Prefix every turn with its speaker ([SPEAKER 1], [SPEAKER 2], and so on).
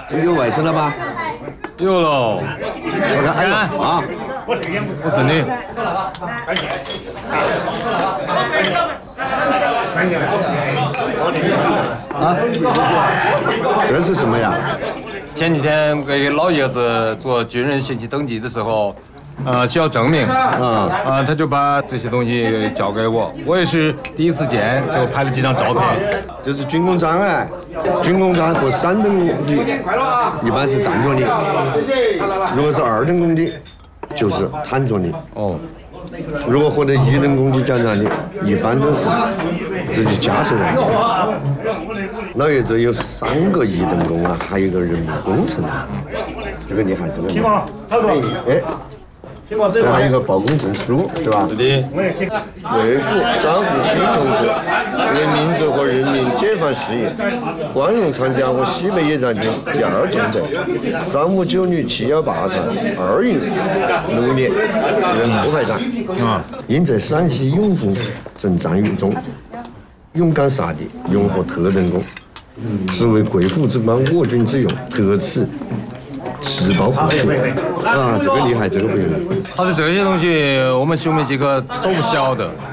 [SPEAKER 1] 有外甥了吧？
[SPEAKER 2] 有喽。
[SPEAKER 1] 我看，哎呦啊！
[SPEAKER 2] 我是你。
[SPEAKER 1] 啊，这是什么呀？
[SPEAKER 2] 前几天给老爷子做军人信息登记的时候，需要证明，他就把这些东西交给我，我也是第一次见，就拍了几张照片。
[SPEAKER 1] 这是军功章哎，军功章和3等功底一般是站着领，如果是2等功底就是躺着领。
[SPEAKER 2] 哦。
[SPEAKER 1] 如果获得1等功绩奖章的，一般都是自己家属人。老爷子有3个1等功啊，还有一个人民工程啊，这个厉害，这个厉害。哎，这还有一个报功证书，是吧？
[SPEAKER 2] 是的。
[SPEAKER 1] 为父张富清同志为民族和人民解放事业光荣参加我西北野战军第2纵队359旅718团2营6连任副排长。因在陕西永丰征战于中，勇敢杀敌，荣获特等功，是为贵府之邦，我军之用，特此实报复仇啊！这个厉害，这个不容易。
[SPEAKER 2] 好的，这些东西我们兄妹几个都不晓得。